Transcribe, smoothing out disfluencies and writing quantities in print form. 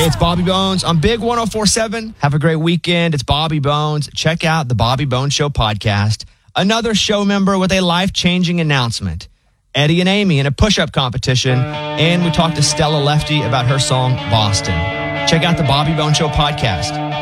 it's Bobby Bones on Big 104.7. Have a great weekend. It's Bobby Bones. Check out the Bobby Bones Show podcast. Another show member with a life-changing announcement. Eddie and Amy in a push-up competition. And we talked to Stella Lefty about her song, Boston. Check out the Bobby Bones Show podcast.